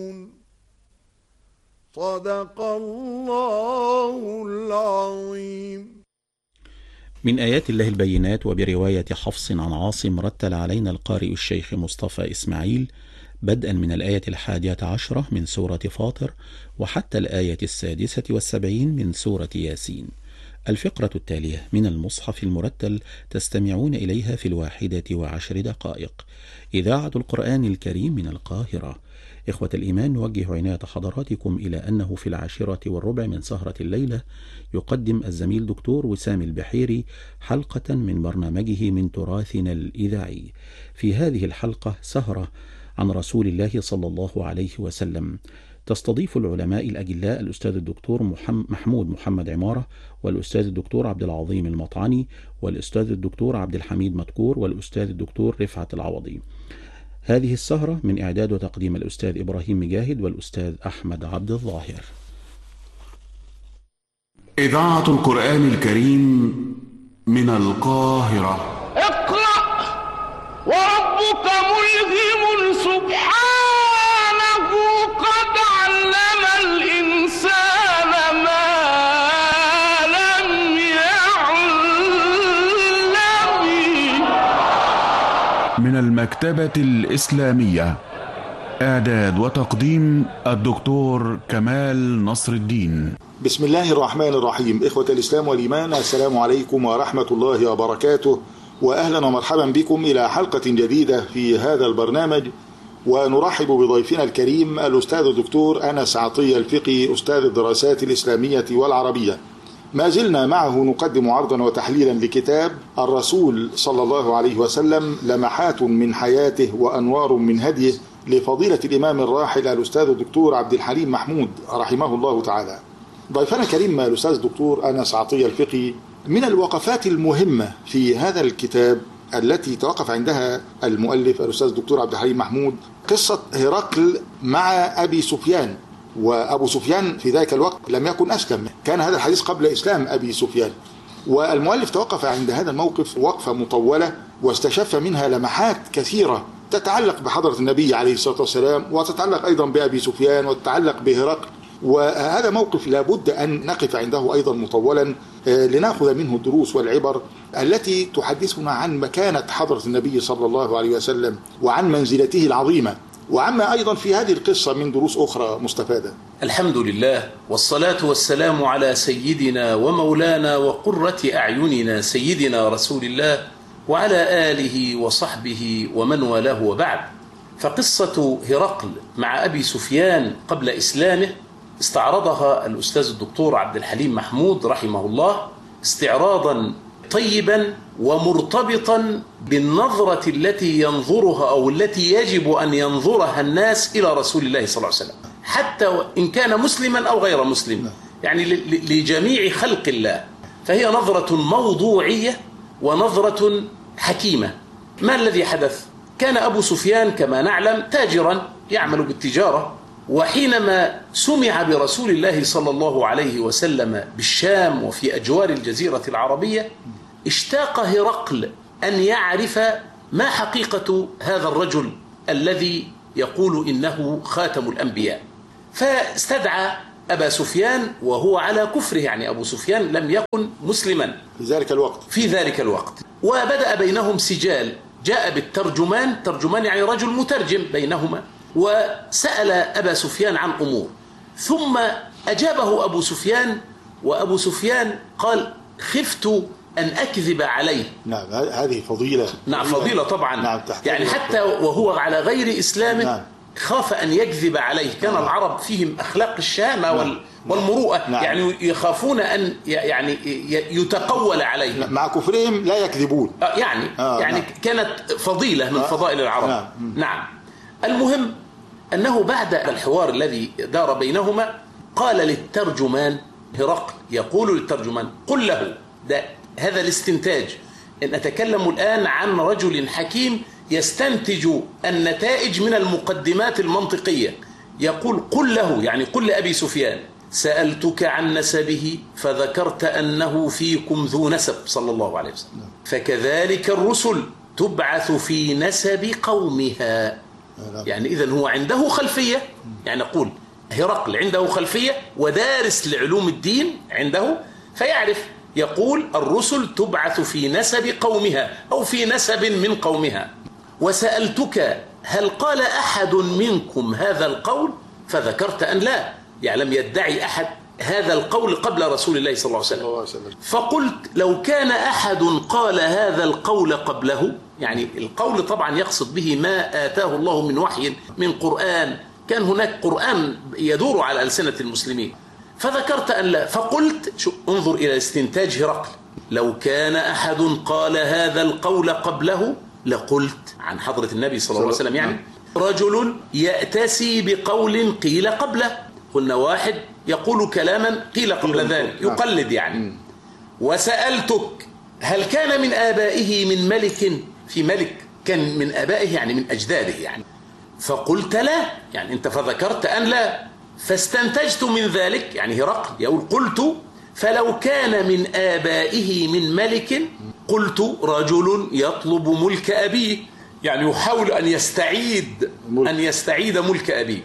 صدق الله العظيم. من آيات الله البينات، وبرواية حفص عن عاصم رتل علينا القارئ الشيخ مصطفى إسماعيل بدءا من الآية 11 من سورة فاطر وحتى الآية 76 من سورة ياسين. الفقرة التالية من المصحف المرتل تستمعون إليها في 21 دقائق. إذاعة القرآن الكريم من القاهرة. إخوة الإيمان، نوجه عناية حضراتكم إلى أنه في 10:15 من سهرة الليلة يقدم الزميل دكتور وسام البحيري حلقة من برنامجه من تراثنا الإذاعي. في هذه الحلقة سهرة عن رسول الله صلى الله عليه وسلم، تستضيف العلماء الأجلاء الأستاذ الدكتور محمود محمد عمارة، والأستاذ الدكتور عبد العظيم المطعني، والأستاذ الدكتور عبد الحميد مدكور، والأستاذ الدكتور رفعت العوضي. هذه السهرة من إعداد وتقديم الأستاذ إبراهيم مجاهد والأستاذ أحمد عبد الظاهر. إذاعة القرآن الكريم من القاهرة. اقرأ وربك ملهم سبحانه قد علم الإنسان ما لم يعلم. من المكتبة الإسلامية، إعداد وتقديم الدكتور كمال نصر الدين. بسم الله الرحمن الرحيم. إخوة الإسلام والإيمان، السلام عليكم ورحمة الله وبركاته، وأهلا ومرحبا بكم إلى حلقة جديدة في هذا البرنامج. ونرحب بضيفنا الكريم الأستاذ الدكتور أنس عطية الفقي، أستاذ الدراسات الإسلامية والعربية. ما زلنا معه نقدم عرضا وتحليلا لكتاب الرسول صلى الله عليه وسلم، لمحات من حياته وأنوار من هديه، لفضيلة الإمام الراحل الأستاذ الدكتور عبد الحليم محمود رحمه الله تعالى. ضيفنا الكريم الأستاذ الدكتور أنس عطية الفقي، من الوقفات المهمة في هذا الكتاب التي توقف عندها المؤلف الأستاذ الدكتور عبد الحليم محمود قصة هرقل مع أبي سفيان. وأبو سفيان في ذلك الوقت لم يكن أسلم، كان هذا الحديث قبل إسلام أبي سفيان. والمؤلف توقف عند هذا الموقف وقفة مطولة، واستشف منها لمحات كثيرة تتعلق بحضرة النبي عليه الصلاة والسلام، وتتعلق أيضا بأبي سفيان، وتتعلق بهرقل. وهذا موقف لابد أن نقف عنده أيضا مطولا لنأخذ منه الدروس والعبر التي تحدثنا عن مكانة حضرة النبي صلى الله عليه وسلم، وعن منزلته العظيمة، وعما أيضا في هذه القصة من دروس أخرى مستفادة. الحمد لله، والصلاة والسلام على سيدنا ومولانا وقرة أعيننا سيدنا رسول الله، وعلى آله وصحبه ومن والاه، وبعد. فقصة هرقل مع أبي سفيان قبل إسلامه استعرضها الأستاذ الدكتور عبد الحليم محمود رحمه الله استعراضا طيبا ومرتبطا بالنظرة التي ينظرها أو التي يجب أن ينظرها الناس إلى رسول الله صلى الله عليه وسلم، حتى إن كان مسلما أو غير مسلم، يعني لجميع خلق الله. فهي نظرة موضوعية ونظرة حكيمة. ما الذي حدث؟ كان أبو سفيان كما نعلم تاجرا يعمل بالتجارة، وحينما سمع برسول الله صلى الله عليه وسلم بالشام وفي أجوار الجزيرة العربية، اشتاق هرقل أن يعرف ما حقيقة هذا الرجل الذي يقول إنه خاتم الأنبياء. فاستدعى أبا سفيان وهو على كفره، يعني أبو سفيان لم يكن مسلما في ذلك الوقت. وبدأ بينهم سجال، جاء بالترجمان، ترجمان يعني رجل مترجم بينهما، وسأل أبا سفيان عن أمور، ثم أجابه أبو سفيان، وأبو سفيان قال: خفت أن أكذب عليه. نعم، هذه فضيلة. نعم، فضيلة طبعا. نعم، يعني حتى وهو على غير إسلامه. نعم. خاف أن يكذب عليه. كان العرب فيهم أخلاق الشهامة والمروءة. نعم. يعني يخافون أن يعني يتقول عليه. مع كفرهم لا يكذبون. يعني نعم. كانت فضيلة من فضائل العرب. نعم. المهم أنه بعد الحوار الذي دار بينهما قال للترجمان هرقل، يقول للترجمان: قل له، هذا الاستنتاج، إن أتكلم الآن عن رجل حكيم يستنتج النتائج من المقدمات المنطقية. يقول: قل له، يعني قل لأبي سفيان: سألتك عن نسبه فذكرت أنه فيكم ذو نسب صلى الله عليه وسلم، فكذلك الرسل تبعث في نسب قومها. يعني إذن هو عنده خلفية، يعني نقول هرقل عنده خلفية ودارس لعلوم الدين عنده، فيعرف يقول الرسل تبعث في نسب قومها أو في نسب من قومها. وسألتك هل قال أحد منكم هذا القول؟ فذكرت أن لا، يعني لم يدعي أحد هذا القول قبل رسول الله صلى الله عليه وسلم. فقلت لو كان أحد قال هذا القول قبله، يعني القول طبعا يقصد به ما آتاه الله من وحي من قرآن، كان هناك قرآن يدور على ألسنة المسلمين، فذكرت أن لا. فقلت انظر إلى استنتاج هرقل، لو كان أحد قال هذا القول قبله لقلت عن حضرة النبي صلى الله عليه وسلم، يعني رجل يأتسي بقول قيل قبله، قلنا واحد يقول كلاما قيل قبل ذلك يقلد يعني. وسألتك هل كان من آبائه من ملك، في ملك كان من آبائه يعني من أجداده يعني، فقلت لا، يعني أنت فذكرت أن لا. فاستنتجت من ذلك، يعني هرقل يقول قلت فلو كان من آبائه من ملك قلت رجل يطلب ملك أبيه، يعني يحاول أن يستعيد ملك أبيه.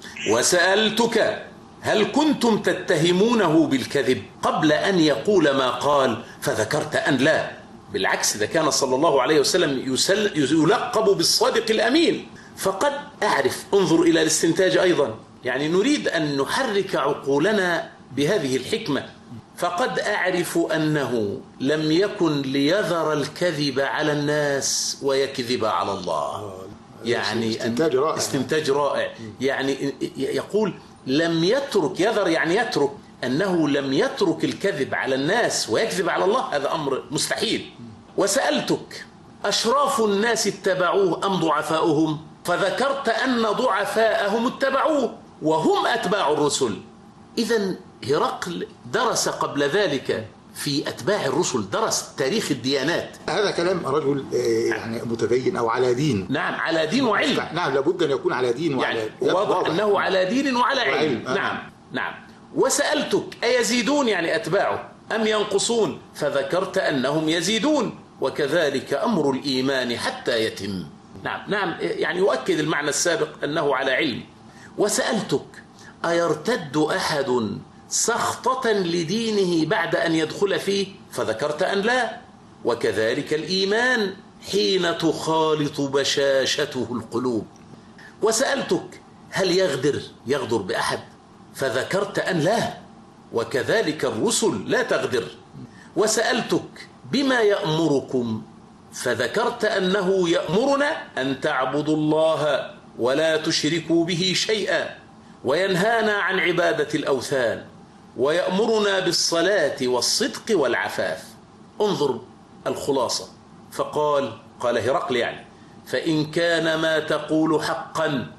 وسألتك هل كنتم تتهمونه بالكذب قبل أن يقول ما قال؟ فذكرت أن لا، بالعكس، ده كان صلى الله عليه وسلم يلقب بالصادق الأمين. فقد أعرف، انظر إلى الاستنتاج أيضا، يعني نريد أن نحرك عقولنا بهذه الحكمة. فقد أعرف أنه لم يكن ليذر الكذب على الناس ويكذب على الله، يعني استنتاج رائع. يعني يقول لم يترك، يذر يعني يترك، أنه لم يترك الكذب على الناس ويكذب على الله، هذا أمر مستحيل. وسألتك أشراف الناس اتبعوه أم ضعفاؤهم؟ فذكرت أن ضعفاءهم اتبعوه وهم أتباع الرسل. إذن هرقل درس قبل ذلك في أتباع الرسل، درس تاريخ الديانات. هذا كلام رجل يعني متدين أو على دين. نعم، على دين وعلم. نعم، لابد أن يكون على دين وعلى يعني واضح أنه على دين وعلى علم. نعم. وسألتك أيزيدون يعني أتباعه أم ينقصون؟ فذكرت أنهم يزيدون، وكذلك أمر الإيمان حتى يتم. نعم، يعني يؤكد المعنى السابق أنه على علم. وسألتك أيرتد أحد سخطة لدينه بعد أن يدخل فيه؟ فذكرت أن لا، وكذلك الإيمان حين تخالط بشاشته القلوب. وسألتك هل يغدر بأحد؟ فذكرت أن لا، وكذلك الرسل لا تغدر. وسألتك بما يأمركم؟ فذكرت أنه يأمرنا أن تعبدوا الله ولا تشركوا به شيئا، وينهانا عن عبادة الأوثان، ويأمرنا بالصلاة والصدق والعفاف. انظر الخلاصة، فقال هرقل يعني فإن كان ما تقول حقا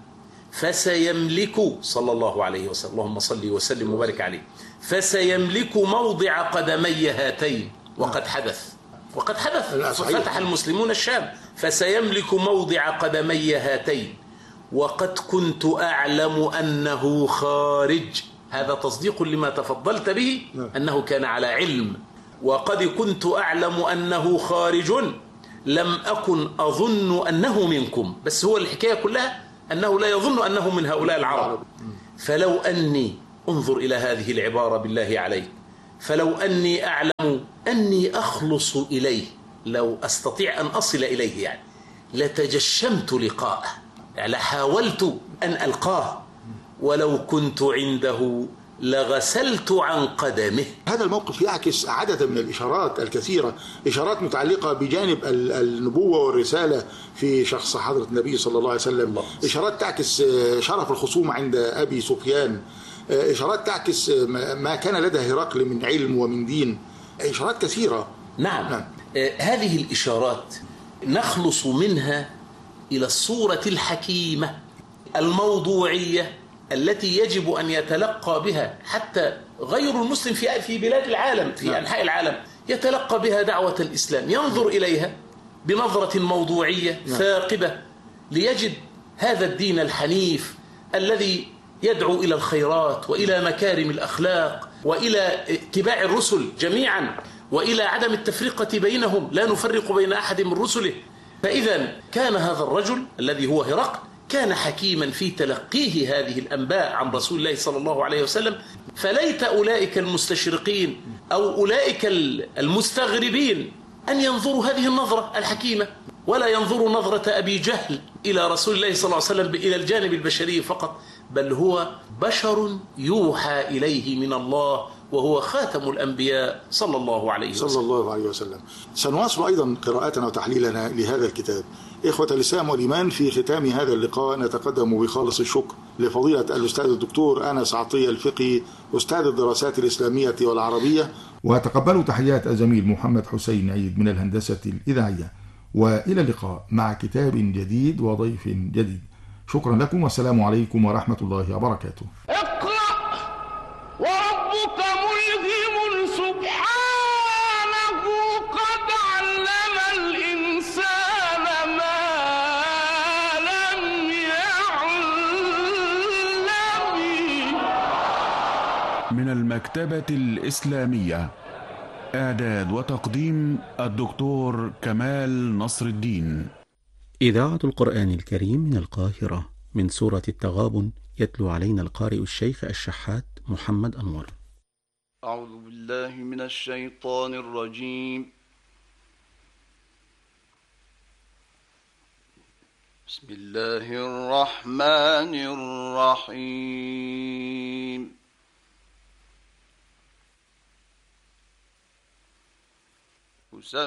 فسيملك صلى الله عليه وسلم، اللهم صل وسلم وبارك عليه، فسيملك موضع قدمي هاتين. وقد حدث فتح المسلمون الشام، فسيملك موضع قدمي هاتين، وقد كنت أعلم أنه خارج. هذا تصديق لما تفضلت به أنه كان على علم. وقد كنت أعلم أنه خارج لم أكن أظن أنه منكم، بس هو الحكاية كلها أنه لا يظن أنه من هؤلاء العرب. فلو أني، انظر إلى هذه العبارة بالله عليك، فلو أني أعلم أني أخلص إليه، لو أستطيع أن أصل إليه يعني لتجشمت لقاءه، يعني لحاولت أن ألقاه، ولو كنت عنده لغسلت عن قدمه. هذا الموقف يعكس عددا من الإشارات الكثيرة، إشارات متعلقة بجانب النبوة والرسالة في شخص حضرة النبي صلى الله عليه وسلم، إشارات تعكس شرف الخصوم عند أبي سفيان، إشارات تعكس ما كان لدى هرقل من علم ومن دين، إشارات كثيرة. نعم. هذه الإشارات نخلص منها إلى الصورة الحكيمة الموضوعية التي يجب أن يتلقى بها حتى غير المسلم في بلاد العالم، في أنحاء العالم، يتلقى بها دعوة الإسلام، ينظر إليها بنظرة موضوعية ثاقبة، ليجد هذا الدين الحنيف الذي يدعو إلى الخيرات وإلى مكارم الأخلاق وإلى اتباع الرسل جميعا وإلى عدم التفرقة بينهم، لا نفرق بين أحد من رسله. فإذا كان هذا الرجل الذي هو هرقل كان حكيما في تلقيه هذه الأنباء عن رسول الله صلى الله عليه وسلم. فليت أولئك المستشرقين أو أولئك المستغربين أن ينظروا هذه النظرة الحكيمة، ولا ينظروا نظرة أبي جهل إلى رسول الله صلى الله عليه وسلم إلى الجانب البشري فقط، بل هو بشر يوحى إليه من الله، وهو خاتم الأنبياء صلى الله عليه وسلم. صلى الله عليه وسلم. سنواصل أيضا قراءتنا وتحليلنا لهذا الكتاب. إخوة الإسلام والإيمان، في ختام هذا اللقاء نتقدم بخالص الشكر لفضيلة الأستاذ الدكتور أنس عطية الفقي، أستاذ الدراسات الإسلامية والعربية، وتقبلوا تحيات الزميل محمد حسين عيد من الهندسة الإذاعية، وإلى اللقاء مع كتاب جديد وضيف جديد. شكرا لكم والسلام عليكم ورحمة الله وبركاته. اقرأ وربك ملهم سبحانه قد علم الإنسان ما لم يعلم. من المكتبة الإسلامية، إعداد وتقديم الدكتور كمال نصر الدين. إذاعة القرآن الكريم من القاهرة، من سورة التغابن، يتلو علينا القارئ الشيخ الشحات محمد أنور. أعوذ بالله من الشيطان الرجيم. بسم الله الرحمن الرحيم.